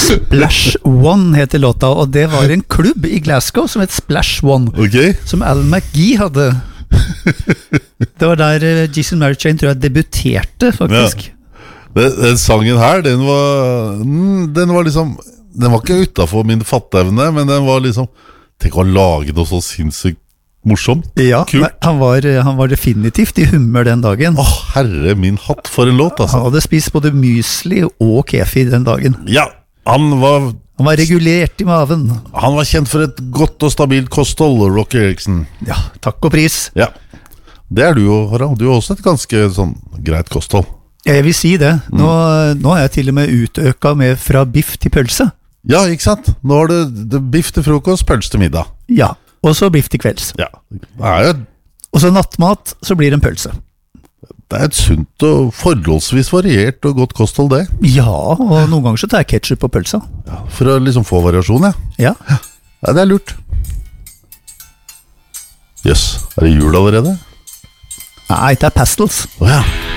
Splash One heter låta, og det var en klubb i Glasgow som het Splash One, som Alan McGee hadde. Det var der Jason Mary Chain tror jeg debuterte, faktisk. Den sangen her, den var liksom, den var ikke utenfor min fatteevne, men den var liksom, tenk å lage noe så sinnssykt morsomt, kult. Han var definitivt i humør den dagen. Herre min hatt for en låt, altså. Han hadde spist både mysli og kefir den dagen. Ja, han var regulert i maven. Han var kjent for et godt og stabilt kosthold, Rocky Erickson. Ja, takk og pris. Ja, det du jo, Harald. Du har også et ganske sånn greit kosthold. Ja, jeg vil si det. Nå har jeg til og med utøket med fra biff til pølse. Ja, ikke sant? Nå har det biff til frokost, pølse til middag. Ja, og så biff til kvelds. Ja, det jo... Og så nattmat, så blir det en pølse. Det et sunt og forholdsvis variert og godt kosthold, det. Ja, og noen ganger så tar jeg ketchup på pølsa. Ja, for å liksom få variasjon, ja. Ja, det lurt. Jøss, det jul allerede? Nei, det pastels. Ja.